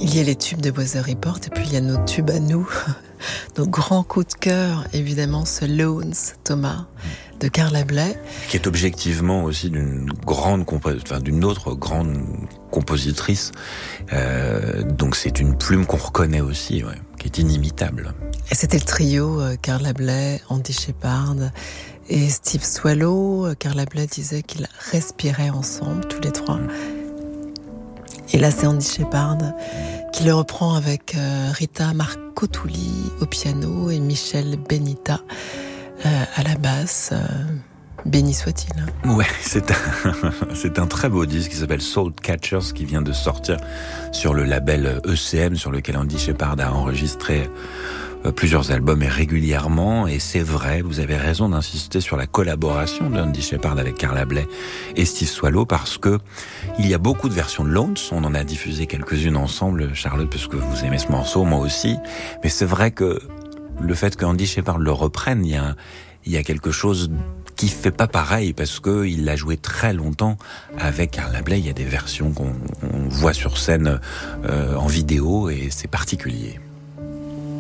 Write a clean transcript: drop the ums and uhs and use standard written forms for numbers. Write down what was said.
Il y a les tubes de Weather Report et puis il y a nos tubes à nous, nos grands coups de cœur, évidemment ce Lones, Thomas, de Carla Bley. Qui est objectivement aussi d'une autre grande compositrice. Donc c'est une plume qu'on reconnaît aussi, ouais, qui est inimitable. Et c'était le trio Carla Bley, Andy Sheppard et Steve Swallow. Carla Bley disait qu'ils respiraient ensemble, tous les trois. Et là, c'est Andy Sheppard qui le reprend avec Rita Marcotuli au piano et Michel Benita à la basse. Béni soit-il. Ouais, c'est un très beau disque qui s'appelle Soul Catchers, qui vient de sortir sur le label ECM, sur lequel Andy Sheppard a enregistré plusieurs albums et régulièrement. Et c'est vrai, vous avez raison d'insister sur la collaboration d'Andy Sheppard avec Carla Bley et Steve Swallow, parce que il y a beaucoup de versions de Lones. On en a diffusé quelques-unes ensemble, Charlotte, parce que vous aimez ce morceau, moi aussi. Mais c'est vrai que le fait qu'Andy Sheppard le reprenne, il y a quelque chose qui fait pas pareil, parce que il l'a joué très longtemps avec Carla Bley. Il y a des versions qu'on voit sur scène en vidéo, et c'est particulier.